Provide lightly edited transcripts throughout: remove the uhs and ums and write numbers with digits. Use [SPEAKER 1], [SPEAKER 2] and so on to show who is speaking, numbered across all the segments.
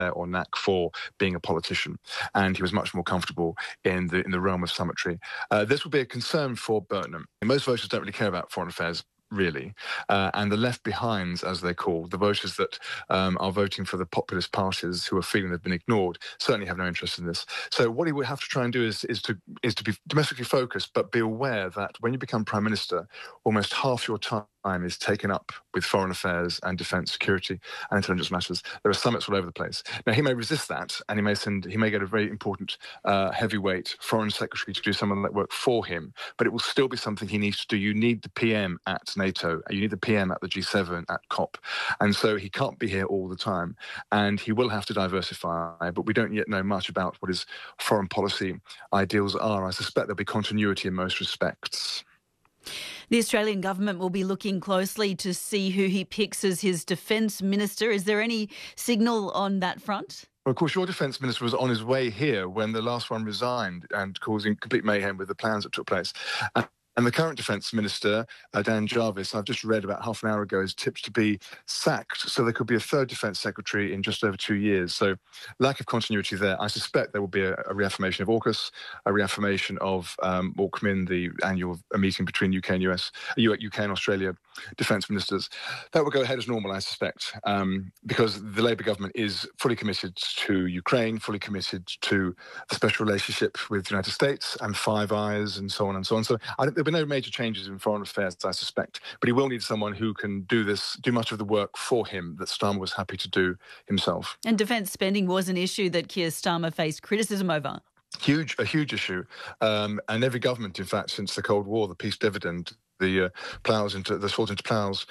[SPEAKER 1] or knack for being a politician, and he was much more comfortable in the realm of summitry. This will be a concern for Burnham. Most voters don't really care about foreign affairs, really. And the left behinds, as they're called, the voters that are voting for the populist parties who are feeling they've been ignored, certainly have no interest in this. So what he would have to try and do is to be domestically focused, but be aware that when you become prime minister, almost half your time is taken up with foreign affairs and defence, security and intelligence matters. There are summits all over the place. Now, he may resist that, and he may get a very important heavyweight foreign secretary to do some of that work for him, but it will still be something he needs to do. You need the PM at NATO, you need the PM at the G7, at COP, and so he can't be here all the time, and he will have to diversify, but we don't yet know much about what his foreign policy ideals are. I suspect there'll be continuity in most respects.
[SPEAKER 2] The Australian government will be looking closely to see who he picks as his defence minister. Is there any signal on that front?
[SPEAKER 1] Well, of course, your defence minister was on his way here when the last one resigned and causing complete mayhem with the plans that took place. And the current Defence Minister, Dan Jarvis, I've just read about half an hour ago, is tipped to be sacked. So there could be a third Defence Secretary in just over 2 years. So lack of continuity there. I suspect there will be a reaffirmation of AUKUS, a reaffirmation of AUKMIN, the annual meeting between UK and UK and Australia Defence Ministers. That will go ahead as normal, I suspect, because the Labour government is fully committed to Ukraine, fully committed to the special relationship with the United States and Five Eyes and so on and so on. So I think there'll be no major changes in foreign affairs, I suspect, but he will need someone who can do much of the work for him that Starmer was happy to do himself. And
[SPEAKER 2] defence spending was an issue that Keir Starmer faced criticism over.
[SPEAKER 1] A huge issue. And every government, in fact, since the Cold War, the peace dividend, the sword into ploughs,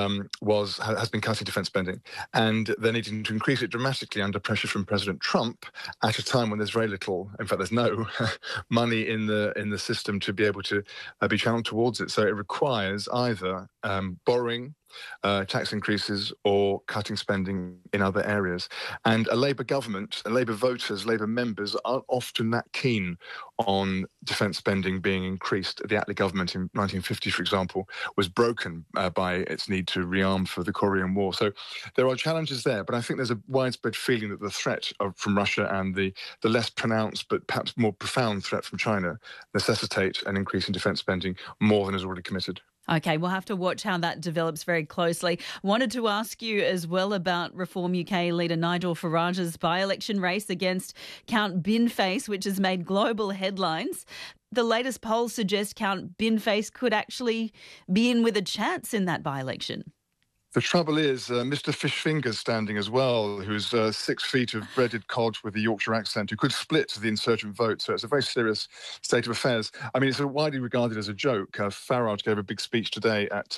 [SPEAKER 1] has been cutting defence spending, and they're needing to increase it dramatically under pressure from President Trump at a time when there's very little, in fact, there's no money in the system to be able to be channeled towards it. So it requires either borrowing, tax increases, or cutting spending in other areas. And a Labour government, Labour voters, Labour members aren't often that keen on defence spending being increased. The Attlee government in 1950, for example, was broken by its need to rearm for the Korean War. So there are challenges there, but I think there's a widespread feeling that the threat from Russia and the less pronounced but perhaps more profound threat from China necessitate an increase in defence spending more than is already committed.
[SPEAKER 2] OK, we'll have to watch how that develops very closely. Wanted to ask you as well about Reform UK leader Nigel Farage's by-election race against Count Binface, which has made global headlines. The latest polls suggest Count Binface could actually be in with a chance in that by-election.
[SPEAKER 1] The trouble is, Mr. Fishfinger's standing as well, who's 6 feet of breaded cod with a Yorkshire accent, who could split the insurgent vote. So it's a very serious state of affairs. I mean, it's widely regarded as a joke. Farage gave a big speech today at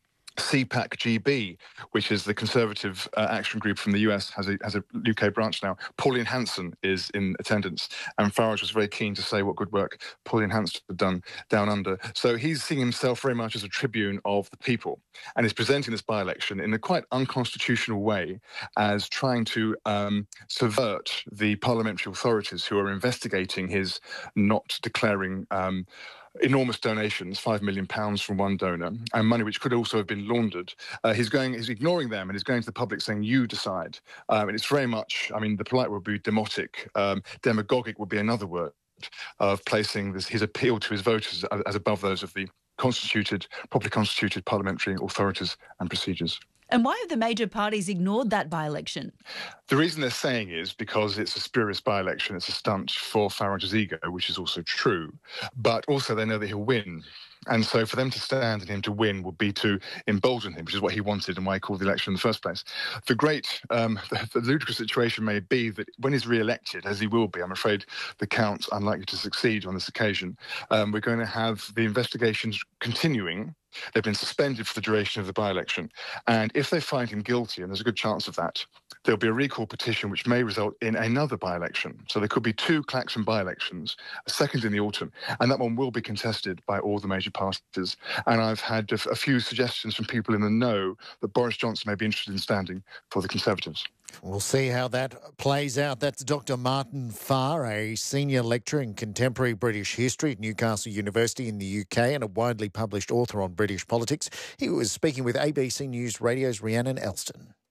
[SPEAKER 1] CPAC-GB, which is the Conservative Action Group from the US, has a UK branch now. Pauline Hanson is in attendance, and Farage was very keen to say what good work Pauline Hanson had done down under. So he's seeing himself very much as a tribune of the people, and is presenting this by-election in a quite unconstitutional way as trying to subvert the parliamentary authorities who are investigating his not declaring enormous donations, £5 million from one donor, and money which could also have been laundered. He's ignoring them, and he's going to the public saying, you decide. And it's very much, I mean, the polite word would be demotic. Demagogic would be another word of placing his appeal to his voters as above those of the properly constituted parliamentary authorities and procedures.
[SPEAKER 2] And why have the major parties ignored that by-election?
[SPEAKER 1] The reason they're saying is because it's a spurious by-election. It's a stunt for Farage's ego, which is also true. But also they know that he'll win. And so for them to stand and him to win would be to embolden him, which is what he wanted and why he called the election in the first place. The ludicrous situation may be that when he's re-elected, as he will be, I'm afraid the Count's unlikely to succeed on this occasion, we're going to have the investigations continuing. They've been suspended for the duration of the by-election. And if they find him guilty, and there's a good chance of that, there'll be a recall petition which may result in another by-election. So there could be 2 Claxon by-elections, a second in the autumn, and that one will be contested by all the major parties. And I've had a few suggestions from people in the know that Boris Johnson may be interested in standing for the Conservatives.
[SPEAKER 3] We'll see how that plays out. That's Dr. Martin Farr, a senior lecturer in contemporary British history at Newcastle University in the UK and a widely published author on British politics. He was speaking with ABC News Radio's Rhiannon Elston.